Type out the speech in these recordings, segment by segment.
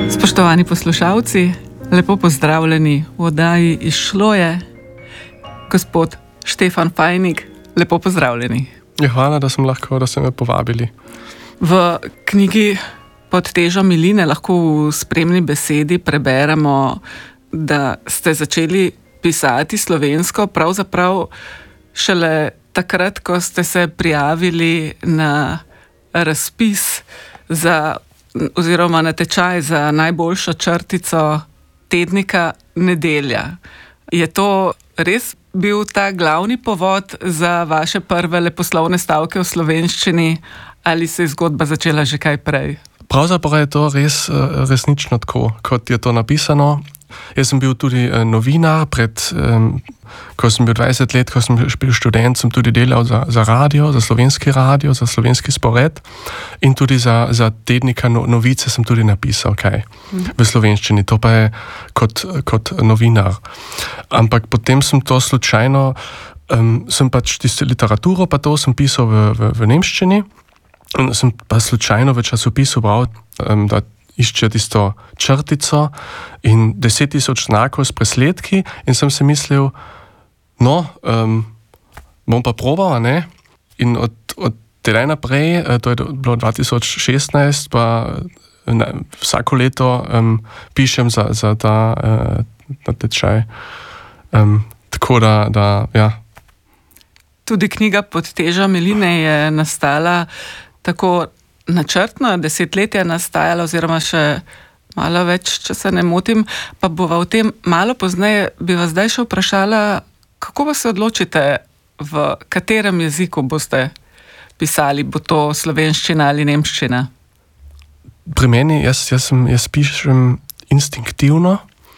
Spoštovani poslušalci, lepo pozdravljeni v oddaji Izšlo je. Gospod Štefan Fajnik, lepo pozdravljeni. Hvala, da ste me povabili. V knjigi Pod težo miline lahko v spremni besedi preberemo, da ste začeli pisati slovensko pravzaprav šele takrat, ko ste se prijavili na razpis oziroma na tečaj za najboljšo črtico tednika Nedelja. Je to res bil ta glavni povod za vaše prve leposlovne stavke v slovenščini ali se je zgodba začela že kaj prej? Pravzaprav je to resnično tako, kot je to napisano. Jaz sem bil tudi novinar ko sem bil 20 let, ko sem bil študent, sem tudi delal za radio, za slovenski spored in tudi za tednika Novice sem tudi napisal kaj v slovenščini. To pa je kot novinar. Ampak potem sem to slučajno, sem pač tisto literaturo, pa to sem pisal v nemščini. In sem pa slučajno v časopisu bral, da išče tisto črtico in 10 000 znakov s presledki in sem si mislil, bom pa probal, ne? In od tedaj naprej, to je bilo 2016, pa vsako leto pišem za ta tečaj. Tako da, ja. Tudi knjiga Pod težo miline je nastala tako načrtno, 10 let je nastajala oziroma še malo več, če se ne motim, pa bova o tem malo pozneje, bi vas zdaj še vprašala, kako pa se odločite, v katerem jeziku boste pisali, bo to slovenščina ali nemščina? Pri meni, jaz pišem instinktivno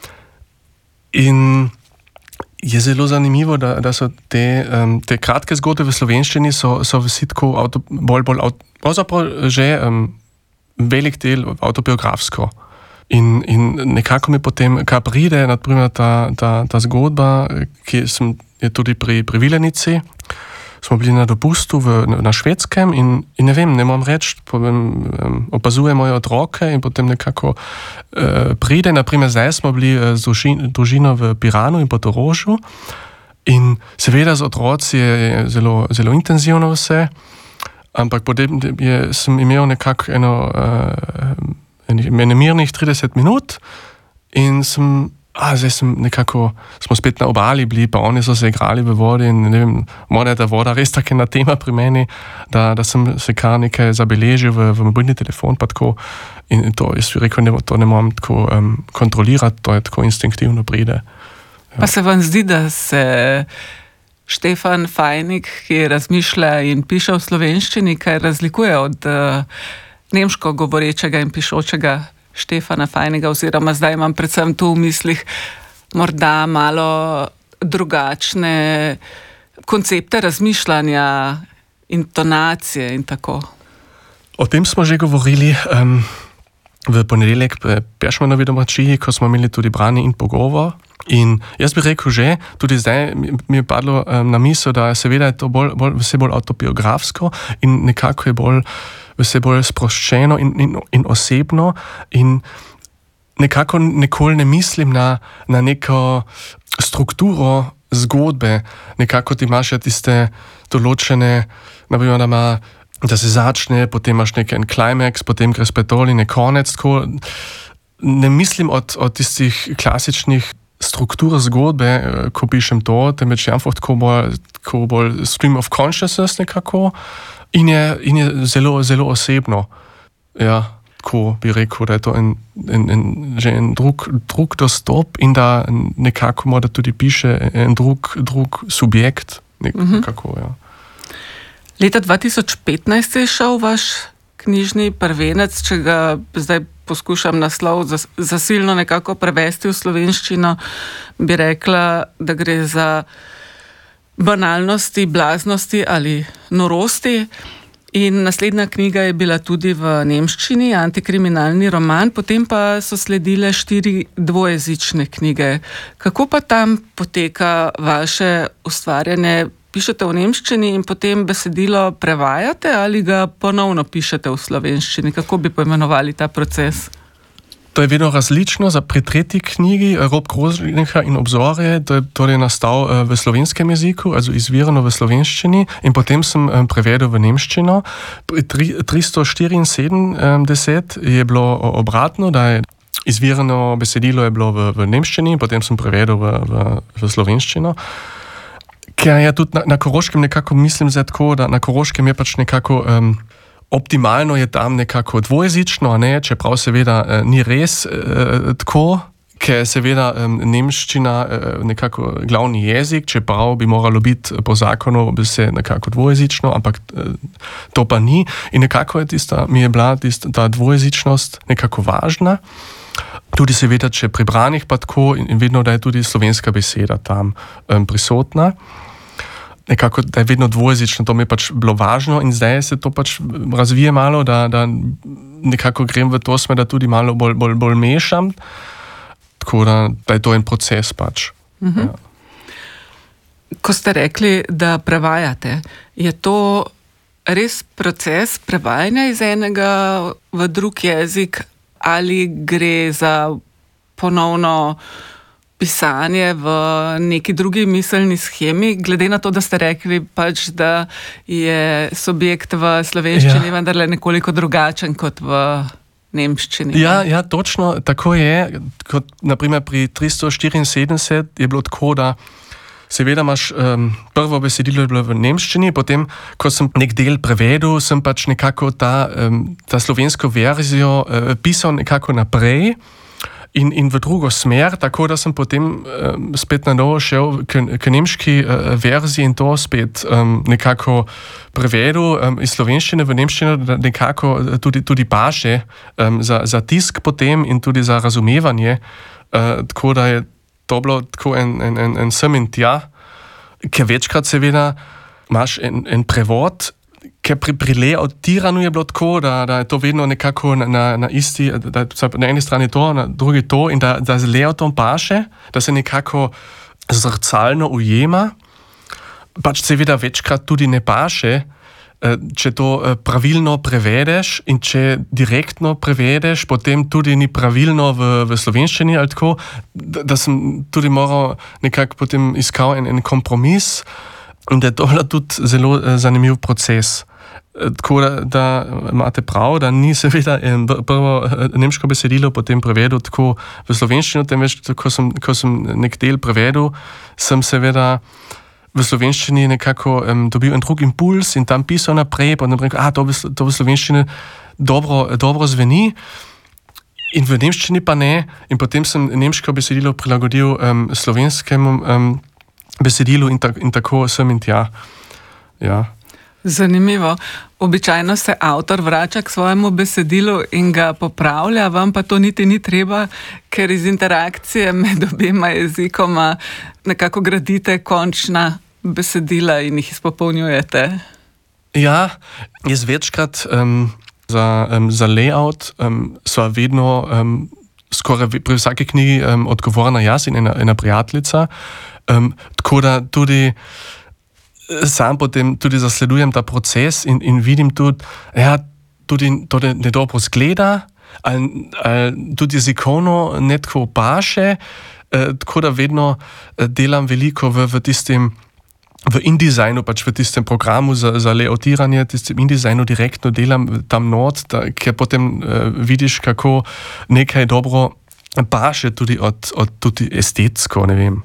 in je zelo zanimivo, da so te kratke zgodbe v slovenščini so v sitku pravzaprav že velik del avtobiografsko. In nekako mi potem, kaj pride, naprimer ta zgodba, ki je tudi pri Vilenici, smo bili na dopustu na Švedskem in ne vem, ne moram reči, opazujem moje otroke in potem nekako pride, naprimer zdaj smo bili z družino v Piranu in Portorožu in seveda z otroci je zelo, zelo intenzivno vse, ampak potem sem imel nekako mirnih 30 minut in zdaj smo spet na obali bili, pa oni so se igrali v vodi in ne vem, moja ta voda res tako ena tema pri meni, da sem se kar nekaj zabeležil v mobilni telefon, pa tako, in to, jaz bi rekel, to ne moram tako kontrolirati, to je tako instinktivno pride. Ja. Pa se vam zdi, da se Štefan Fajnik, ki razmišlja in piše v slovenščini, kaj razlikuje od nemško govorečega in pišočega Štefana Fajnega, oziroma zdaj imam predvsem tu v mislih morda malo drugačne koncepte razmišljanja, intonacije in tako. O tem smo že govorili v ponedeljek v Peršmanovi domačiji, ko smo imeli tudi branje in pogovor. In jaz bi rekel že, tudi zdaj mi je padlo na misel, da seveda je to vse bolj avtobiografsko in nekako je vse bolj sproščeno in osebno in nekako nikoli ne mislim na neko strukturo zgodbe. Nekako ti imaš tiste določene, naprimer, da se začne, potem imaš en climax, potem gre spet dol in je konec. Tako ne mislim od tistih klasičnih struktur zgodbe, ko pišem to, temveč je tako bolj stream of consciousness nekako in je zelo, zelo osebno. Ja, tako bi rekel, da je to že en drug dostop in da nekako mora tudi piše en drug subjekt. Nekako, ja. Leta 2015 je šel vaš knjižni prvenec, če ga zdaj poskušam naslov zasilno nekako prevesti v slovenščino, bi rekla, da gre za banalnosti, blaznosti ali norosti. In naslednja knjiga je bila tudi v nemščini, antikriminalni roman, potem pa so sledile 4 dvojezične knjige. Kako pa tam poteka vaše ustvarjanje? Pišete v nemščini in potem besedilo prevajate ali ga ponovno pišete v slovenščini? Kako bi poimenovali ta proces? To je vedno različno. Pri tretji knjigi Rob Groznika in obzorje, to je nastal v slovenskem jeziku, also izvirano v slovenščini in potem sem prevedel v nemščino. Pri 374 je bilo obratno, da je izvirano besedilo je bilo v nemščini, potem sem prevedel v slovenščino. Ker je tudi na Koroškem nekako, mislim zdaj tako, da na Koroškem je pač nekako optimalno je tam nekako dvojezično, ne? Čeprav seveda ni res tako, ker je seveda nemščina nekako glavni jezik, čeprav bi moralo biti po zakonu bi se nekako dvojezično, ampak to pa ni. In nekako mi je bila ta dvojezičnost nekako važna. Tudi seveda, če pri branih pa tako in vedno, da je tudi slovenska beseda tam prisotna. Nekako, da je vedno dvojezično, to mi je pač bilo važno in zdaj se to pač razvije malo, da nekako grem v to smer, da tudi malo bolj mešam. Tako da je to en proces pač. Ja. Ko ste rekli, da prevajate, je to res proces prevajanja iz enega v drug jezik ali gre za ponovno pisanje v neki drugi miselni shemi, glede na to, da ste rekli pač, da je subjekt v slovenščini vendarle nekoliko drugačen kot v nemščini. Ja, točno, tako je. Kot naprimer pri 374 je bilo tako, da seveda imaš prvo besedilo je bilo v nemščini, potem, ko sem nek del prevedel, sem pač nekako ta slovensko verzijo pisal nekako naprej in v drugo smer, tako da sem potem spet na novo šel k nemški verziji in to spet nekako prevedel iz slovenščine v nemščino, da nekako tudi paše za tisk potem in tudi za razumevanje, tako da je to bilo tako en sem in tja, ker večkrat seveda imaš en prevod, ker pri layoutiranju je bilo tako, da je to vedno nekako na isti, da je na eni strani to, na drugi to in da z layoutom paše, da se nekako zrcalno ujema. Pač seveda večkrat tudi ne paše, če to pravilno prevedeš in če direktno prevedeš, potem tudi ni pravilno v slovenščini ali tako, da sem tudi moral nekako potem iskal en kompromis in da je to tudi zelo zanimiv proces. Tako da imate prav, da ni seveda prvo nemško besedilo potem prevedel tako v slovenščino, temveč ko sem nek del prevedel, sem seveda v slovenščini nekako dobil en drug impuls in tam pisal naprej, pa naprej, to v slovenščini dobro zveni in v nemščini pa ne. In potem sem nemško besedilo prilagodil slovenskemu besedilu in tako sem in tja. Ja. Zanimivo. Običajno se avtor vrača k svojemu besedilu in ga popravlja, vam pa to niti ni treba, ker iz interakcije med obema jezikoma nekako gradite končna besedila in jih izpopolnjujete. Ja, jaz večkrat za layout sva vedno skoraj pri vsaki knjigi odgovorna jaz in ena prijateljica, tako da tudi sam potem tudi zasledujem ta proces in vidim tudi, tudi to ne dobro zgleda, ali tudi jezikovno ne tako paše, tako da vedno delam veliko v InDesignu, pač v tistem programu za layoutiranje, tistem InDesignu direktno delam tam not, ker potem vidiš, kako nekaj dobro paše tudi tudi estetsko, ne vem.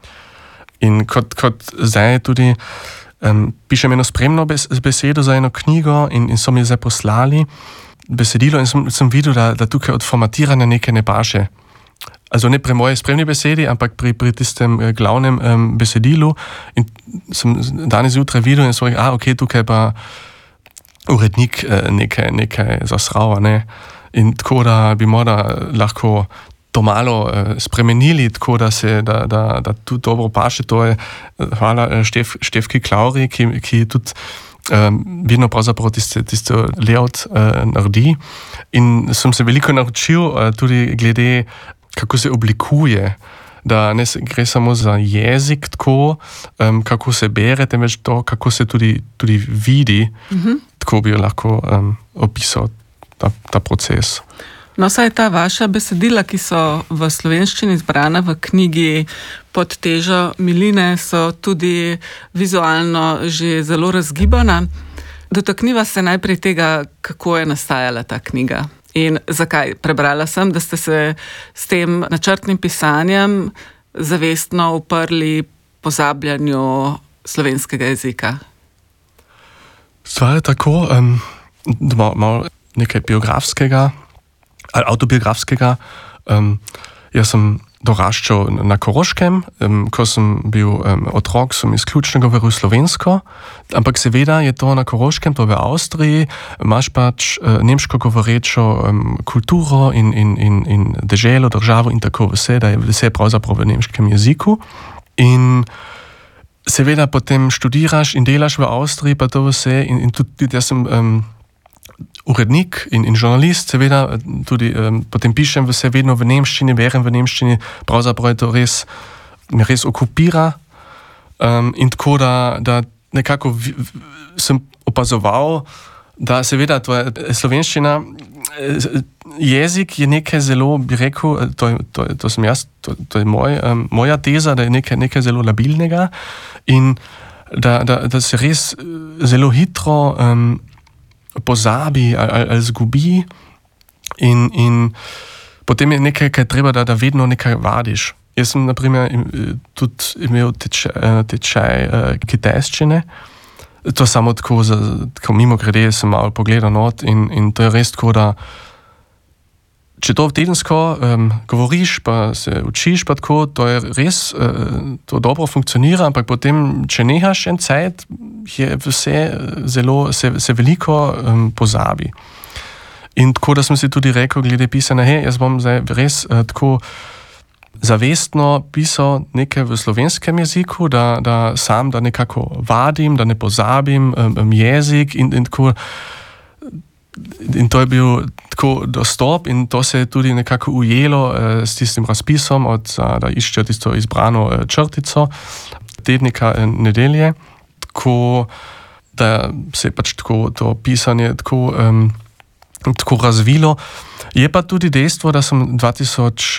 In kot zdaj tudi pišem eno spremno besedo za eno knjigo in so mi zdaj poslali besedilo in sem videl, da tukaj od formatiranja nekaj ne paše. Also ne pri moji spremni besedi, ampak pri tistem glavnem besedilu. In sem danes zjutraj videl in so rekel, ok, tukaj pa urednik nekaj zasral, ne. In tako, da bi morda lahko to malo spremenili, tako da tudi dobro paše. To je hvala Štefki Klauri, ki tudi vedno pravzaprav tiste layout naredi. In sem se veliko naučil tudi glede, kako se oblikuje, da ne gre samo za jezik tako, kako se bere, temveč to, kako se tudi vidi. Tako bi lahko opisal ta proces. No, saj ta vaša besedila, ki so v slovenščini zbrana v knjigi Pod težo miline, so tudi vizualno že zelo razgibana. Dotakniva se najprej tega, kako je nastajala ta knjiga in zakaj. Prebrala sem, da ste se s tem načrtnim pisanjem zavestno uprli pozabljanju slovenskega jezika. Stvar je tako, malo nekaj biografskega ali avtobiografskega. Jaz sem doraščal na Koroškem, ko sem bil otrok, sem izključno govoril slovensko, ampak seveda je to na Koroškem, to v Avstriji, imaš pač nemško govorečo kulturo in deželo, državo in tako vse, da je vse pravzaprav v nemškem jeziku. In seveda potem študiraš in delaš v Avstriji, pa to vse, in tudi jaz sem urednik in žurnalist, seveda tudi potem pišem vse vedno v nemščini, berem v nemščini, pravzaprav je to me res okupira. In tako, da nekako sem opazoval, da seveda slovenščina, jezik je nekaj zelo, bi rekel, to sem jaz, to je moja teza, da je nekaj zelo labilnega in da se res zelo hitro pozabi ali zgubi in potem je nekaj, kaj treba, da vedno nekaj vadiš. Jaz sem, naprimer, tudi imel tečaj kitajščine. To samo tako mimo grede sem malo pogledal not in to je res tako, da če to tedensko govoriš, pa se učiš, pa tako, to je res, to dobro funkcionira, ampak potem, če nehaš en cajt, je vse zelo, se veliko pozabi. In tako, da sem si tudi rekel, glede pisanja, jaz bom zdaj res tako zavestno pisal nekaj v slovenskem jeziku, da sam, da nekako vadim, da ne pozabim jezik in tako. In to je bil tako dostop in to se je tudi nekako ujelo s tistim razpisom, da iščejo tisto izbrano črtico tednika Nedelje, tako da se je pač tako to pisanje tako razvilo. Je pa tudi dejstvo, da sem 2017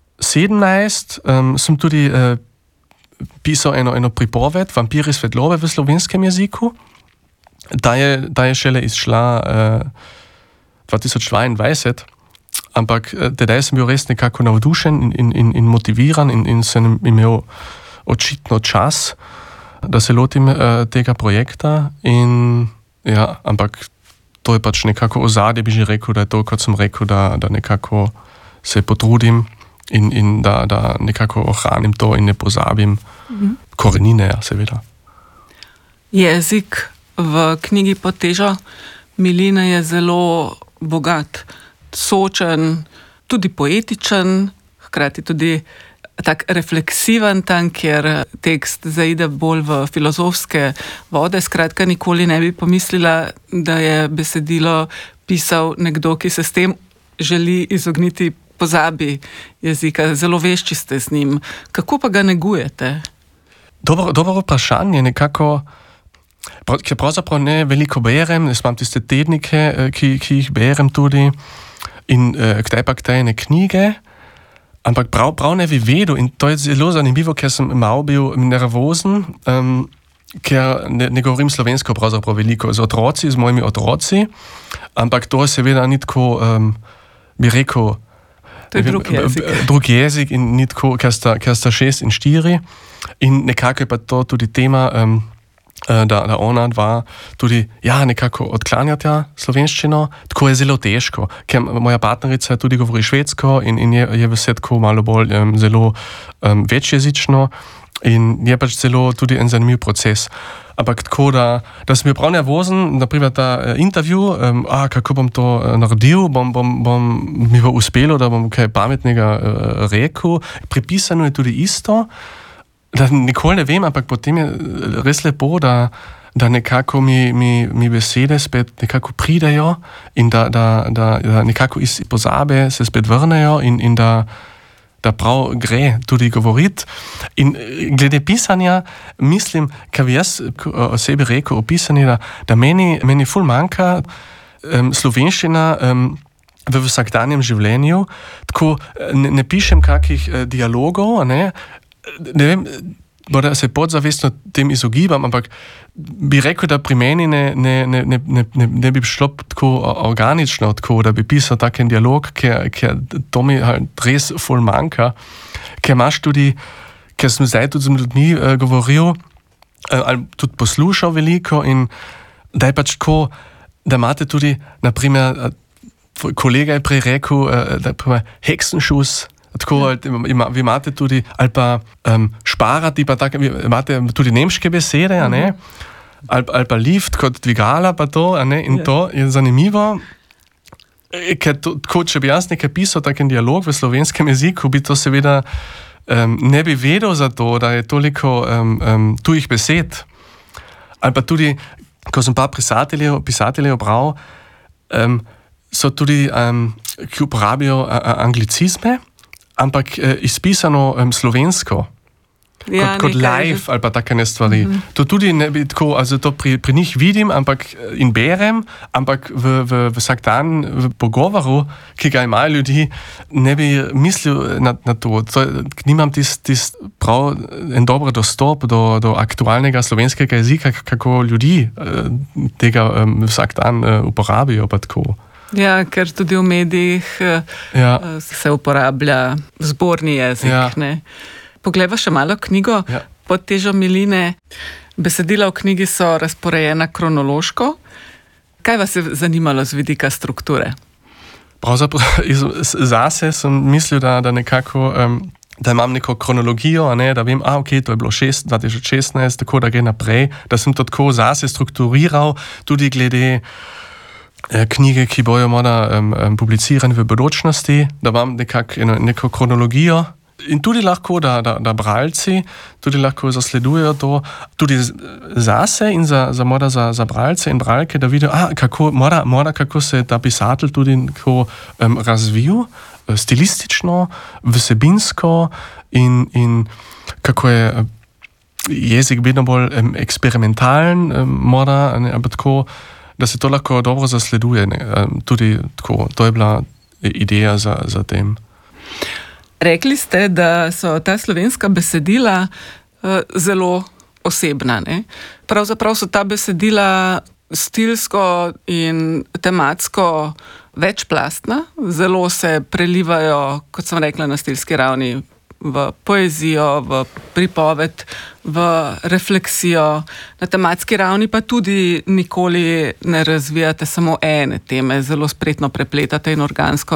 sem tudi pisal eno pripoved Vampiri svetlobe v slovenskem jeziku. Da je šele izšla 2022, ampak tedaj sem bil res nekako navdušen in motiviran in sem imel očitno čas, da se lotim tega projekta. Ampak to je pač nekako ozadje, bi že rekel, da je to, kot sem rekel, da nekako se potrudim in da nekako ohranim to in ne pozabim korenine, seveda. Jezik v knjigi Pod težo miline je zelo bogat, sočen, tudi poetičen, hkrati tudi tak refleksiven tam, kjer tekst zaide bolj v filozofske vode. Skratka, nikoli ne bi pomislila, da je besedilo pisal nekdo, ki se s tem želi izogniti pozabi jezika. Zelo vešči ste z njim. Kako pa ga negujete? Dobro vprašanje, nekako. Ker pravzaprav ne veliko berem, jaz imam tiste tednike, ki jih berem tudi in kdaj pa kdaj ne knjige, ampak prav ne bi vedel in to je zelo zanimivo, ker sem malo bil nervozen, ker ne govorim slovensko pravzaprav veliko z otroci, z mojimi otroci, ampak to seveda ni tako, bi rekel, to je drug jezik in ni tako, ker sta 6 in 4 in nekako je pa to tudi tema, da ona dva tudi nekako odklanjata slovenščino, tako je zelo težko, ker moja partnerica tudi govori švedsko in je vse tako malo bolj zelo večjezično in je pač zelo tudi en zanimiv proces. Ampak tako, da sem bil prav nervozen, naprimer ta intervju, kako bom to naredil, mi bo uspelo, da bom kaj pametnega rekel. Pri pisanju je tudi isto, da nikoli ne vem, ampak potem je res lepo, da nekako mi besede spet nekako pridejo in da nekako iz pozabe se spet vrnejo in da prav gre tudi govoriti. In glede pisanja, mislim, kaj bi jaz o sebi rekel o pisanju, da meni ful manjka slovenščina, v vsakdanjem življenju, tako ne pišem kakih dialogov, ne vem, da se podzavestno tem izogibam, ampak bi rekel, da pri meni ne bi šlo tako organično, tako, da bi pisal taken dialog, ker to mi res ful manjka, ker imaš tudi, ker sem zdaj tudi z ljudmi govoril, ali tudi poslušal veliko in da je pač tako, da imate tudi, naprimer, kolega je prej rekel, da je Hexenschuss, tako, vi imate tudi, ali pa šparati, pa tako, imate tudi nemške besede, a ne? Ali pa lift kot dvigala, pa to, a ne? In to je zanimivo, ker tako, če bi jaz nekaj pisal, taken dialog v slovenskem jeziku, bi to seveda ne bi vedel za to, da je toliko tujih besed. Ali pa tudi, ko sem pa pisateljev bral, so tudi, ki uporabijo anglicizme, ampak izpisano slovensko, kot live ali pa takene stvari. To tudi ne bi tako, also to pri njih vidim in berem, ampak v vsak dan v pogovoru, ki ga imajo ljudi, ne bi mislil na to. Nimam prav en dober dostop do aktualnega slovenskega jezika, kako ljudi tega vsak dan uporabijo, pa tako. Ja, ker tudi v medijih se uporablja zborni jezik. Ne? Poglejva še malo knjigo Pod težo miline. Besedila v knjigi so razporejena kronološko. Kaj vas je zanimalo z vidika strukture? Pravzaprav zase sem mislil, da nekako, da imam neko kronologijo, da vem, to je bilo 2016, tako da gre naprej, da sem to tako zase strukturiral, tudi glede knjige, ki bojo morda publicirane v bodočnosti, da imam neko kronologijo in tudi lahko, da bralci tudi lahko zasledujejo to, tudi zase in za bralce in bralke, da vidijo, kako se je ta pisatelj tudi razvil, stilistično, vsebinsko in kako je jezik vedno bolj eksperimentalen, ampak tako, da se to lahko dobro zasleduje. Tudi tako, to je bila ideja za tem. Rekli ste, da so ta slovenska besedila zelo osebna. Ne? Pravzaprav so ta besedila stilsko in tematsko večplastna, zelo se prelivajo, kot sem rekla, na stilski ravni v poezijo, v pripoved, v refleksijo, na tematski ravni pa tudi nikoli ne razvijate samo ene teme, zelo spretno prepletate in organsko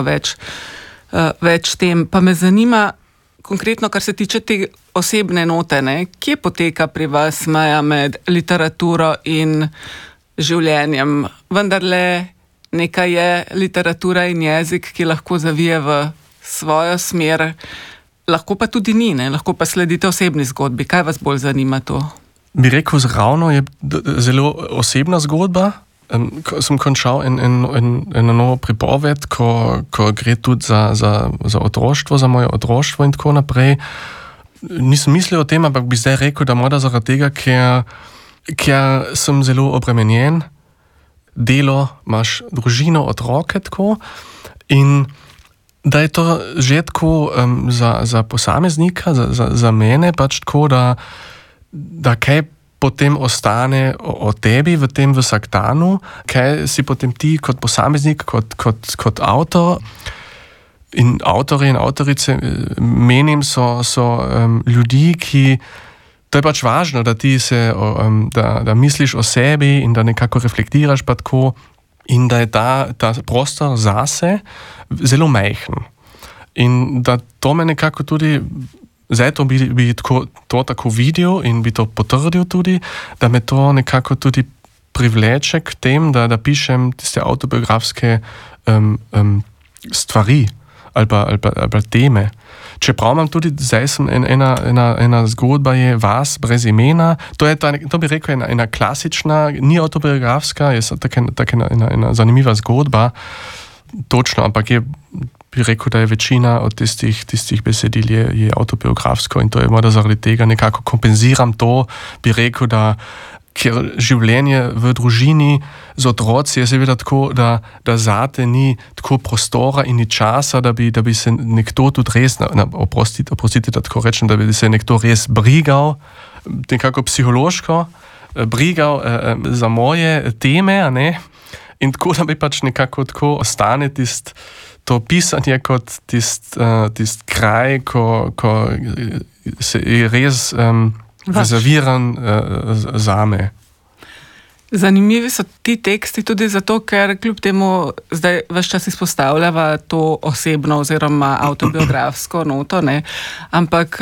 več tem. Pa me zanima konkretno, kar se tiče te osebne note, kje poteka pri vas meja med literaturo in življenjem? Vendarle nekaj je literatura in jezik, ki lahko zavije v svojo smer, lahko pa tudi ni, lahko pa sledite osebni zgodbi. Kaj vas bolj zanima to? Bi rekel, ravno je zelo osebna zgodba. Ko sem končal eno novo pripoved, ko gre tudi za otroštvo, za moje otroštvo in tako naprej. Nisem mislil o tem, ampak bi zdaj rekel, da morda zaradi tega, ker sem zelo obremenjen, delo, imaš družino, otroke tako in da je to že tako za posameznika, za mene pač tako, da kaj potem ostane o tebi v tem vsakdanu, kaj si potem ti kot posameznik, kot avtor. In avtorje in avtorice, menim, so ljudi, ki, to je pač važno, da ti da misliš o sebi in da nekako reflektiraš pa tako in da je ta prostor zase zelo majhen. In da to me nekako tudi zdaj to bi to tako videl in bi to potrdil tudi, da me to nekako tudi privleče k tem, da pišem tiste autobiografske stvari ali pa teme. Čeprav imam tudi, zdaj sem ena zgodba je Vas brez imena, to bi rekel ena klasična, ni autobiografska, je ena zanimiva zgodba, točno, ampak bi rekel, da je večina od tistih besedil je autobiografsko in to je morda zaradi tega nekako kompenziram to, bi rekel, ker življenje v družini z otroci je seveda tako, da zate ni tako prostora in ni časa, da bi se nekdo tudi res, oprostite, da tako rečem, da bi se nekdo res brigal, nekako psihološko brigal za moje teme, a ne? In tako, da bi pač nekako tako ostane to pisanje kot tist kraj, ko se je res rezerviran zame. Zanimivi so ti teksti tudi zato, ker kljub temu zdaj ves čas izpostavljava to osebno oziroma avtobiografsko noto, ne? Ampak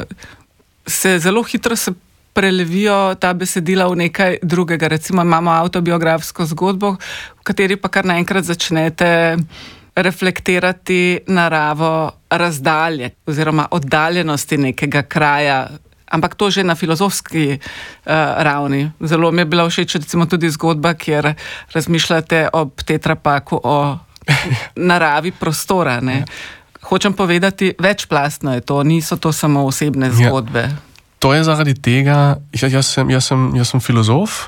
se zelo hitro prelevijo ta besedila v nekaj drugega. Recimo imamo avtobiografsko zgodbo, v kateri pa kar naenkrat začnete reflektirati naravo razdalje oziroma oddaljenosti nekega kraja, ampak to že na filozofski ravni. Zelo mi je bila všeč recimo tudi zgodba, kjer razmišljate ob tetrapaku o naravi prostora. Ne? Hočem povedati, večplastno je to, niso to samo osebne zgodbe. Ja. To je zaradi tega, jaz sem filozof,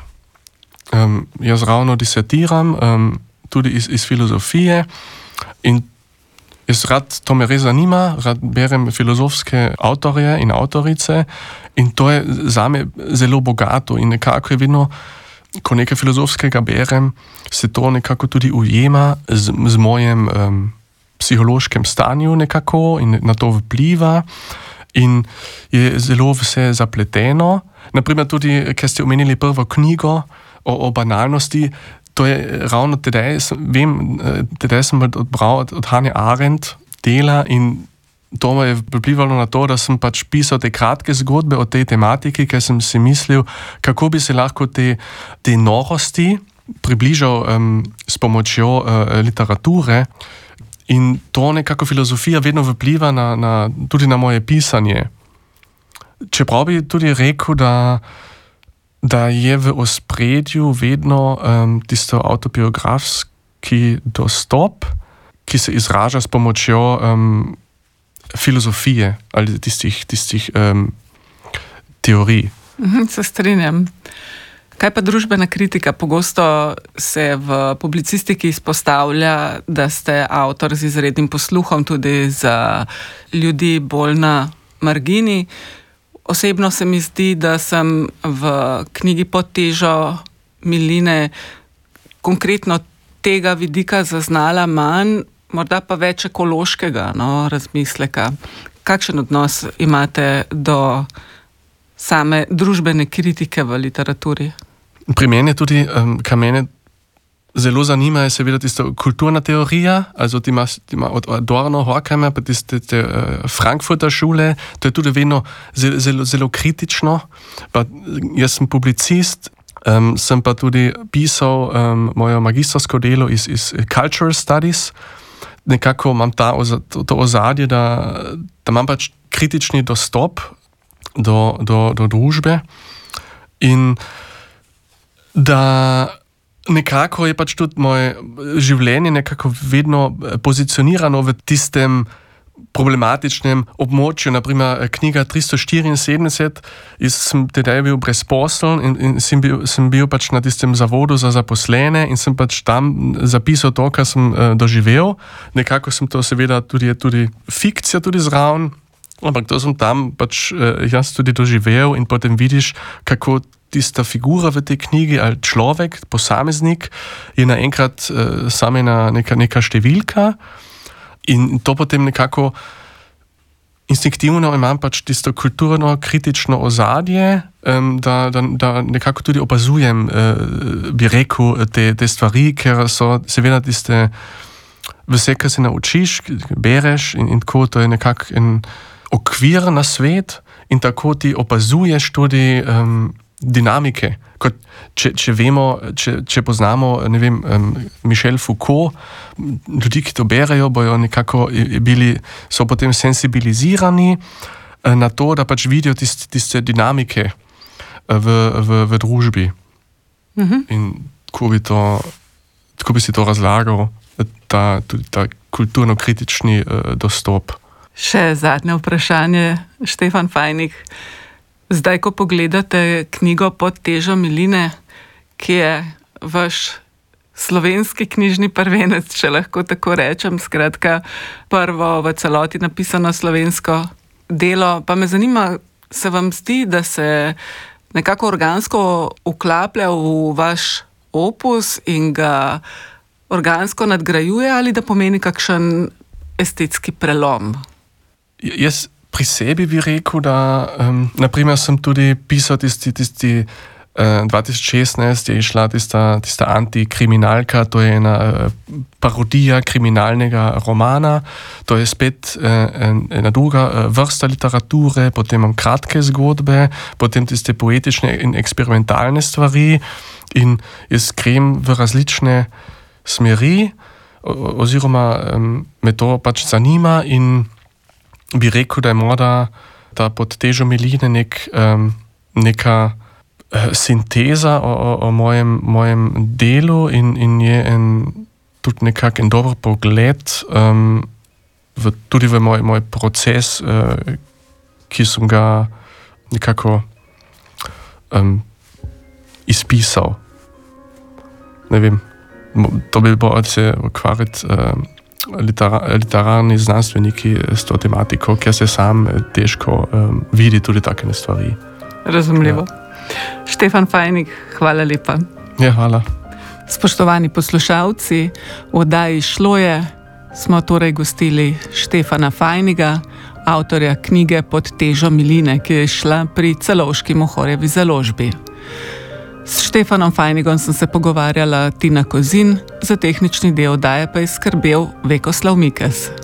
jaz ravno disertiram tudi iz filozofije in jaz to me res zanima, rad berem filozofske avtorje in avtorice in to je zame zelo bogato in nekako je vedno, ko nekaj filozofskega berem, se to nekako tudi ujema z mojem psihološkem stanju nekako in na to vpliva. In je zelo vse zapleteno. Naprimer tudi, ker ste omenili prvo knjigo o banalnosti, to je ravno tedaj sem odbral od Hannah Arendt dela in to me je vplivalo na to, da sem pač pisal te kratke zgodbe o tej tematiki, ker sem si mislil, kako bi se lahko te norosti približal s pomočjo literature. In to nekako filozofija vedno vpliva tudi na moje pisanje. Čeprav bi tudi rekel, da je v ospredju vedno tisto avtobiografski dostop, ki se izraža s pomočjo filozofije ali tistih teorij. Se strinjam. Kaj pa družbena kritika? Pogosto se v publicistiki izpostavlja, da ste avtor z izrednim posluhom tudi za ljudi bolj na margini. Osebno se mi zdi, da sem v knjigi Pod težo miline konkretno tega vidika zaznala manj, morda pa več ekološkega razmisleka. Kakšen odnos imate do same družbene kritike v literaturi? Pri meni je tudi, kar mene zelo zanima, je seveda tista kulturna teorija, also die od Adorno, Horkheimer, pa tiste Frankfurter šule, to je tudi vedno zelo kritično. Pa jaz sem publicist, sem pa tudi pisal moje magistersko delo iz Cultural Studies. Nekako imam to ozadje, da imam pač kritični dostop do družbe in da nekako je pač tudi moje življenje nekako vedno pozicionirano v tistem problematičnem območju. Naprimer, knjiga 374, jaz sem tedaj bil brezposeln in sem bil pač na tistem zavodu za zaposlene in sem pač tam zapisal to, kar sem doživel. Nekako sem to seveda tudi fikcija tudi zraven, ampak to sem tam pač jaz tudi doživel in potem vidiš, kako tista figura v tej knjigi ali človek, posameznik, je naenkrat same neka številka in to potem nekako instinktivno imam pač tisto kulturno kritično ozadje, da nekako tudi opazujem, bi rekel, te stvari, ker so seveda tiste vse, kar se naučiš, bereš in tako, to je nekako en okvir na svet in tako ti opazuješ tudi dinamike. Kot če vemo, če poznamo, ne vem, Michel Foucault, ljudi, ki to berajo, bojo nekako so potem sensibilizirani na to, da pač vidijo tiste dinamike v družbi. In tako bi si to razlagal, tudi ta kulturno-kritični dostop. Še zadnje vprašanje, Štefan Fajnik. Zdaj, ko pogledate knjigo Pod težo miline, ki je vaš slovenski knjižni prvenec, če lahko tako rečem, skratka prvo v celoti napisano slovensko delo, pa me zanima, se vam zdi, da se nekako organsko vklaplja v vaš opus in ga organsko nadgrajuje ali da pomeni kakšen estetski prelom? Jaz pri sebi bi rekel, da naprimer sem tudi pisal tisti 2016 je išla tista antikriminalka, to je ena parodija kriminalnega romana, to je spet ena druga vrsta literature, potem imam kratke zgodbe, potem tiste poetične in eksperimentalne stvari in jaz grem v različne smeri, oziroma me to pač zanima in bi rekel, da je morda ta Pod težo miline neka sinteza o mojem delu in je tudi nekako en dober pogled tudi v moj proces, ki sem ga nekako izpisal. Ne vem, to bi bilo se ukvarjati literarni znanstveniki s to tematiko, ker se sam težko vidi tudi takšne stvari. Razumljivo. Ja. Štefan Fajnik, hvala lepa. Ja, hvala. Spoštovani poslušalci, v oddaji Šlo je smo torej gostili Štefana Fajniga, avtorja knjige Pod težo miline, ki je šla pri Celovški Mohorjevi založbi. S Štefanom Fajnigom sem se pogovarjala Tina Kozin, za tehnični del oddaje pa je skrbel Vekoslav Mikes.